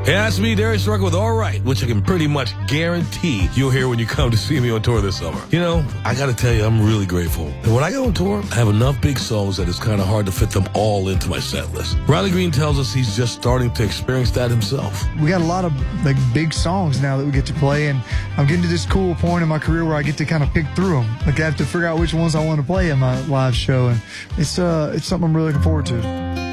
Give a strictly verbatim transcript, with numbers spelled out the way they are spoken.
Hey, that's me, Darius Rucker with All Right, which I can pretty much guarantee you'll hear when you come to see me on tour this summer. You know, I gotta tell you, I'm really grateful. And when I go on tour, I have enough big songs that it's kind of hard to fit them all into my set list. Riley Green tells us he's just starting to experience that himself. We got a lot of like big songs now that we get to play, and I'm getting to this cool point in my career where I get to kind of pick through them. Like I have to figure out which ones I want to play in my live show, and it's uh, it's something I'm really looking forward to.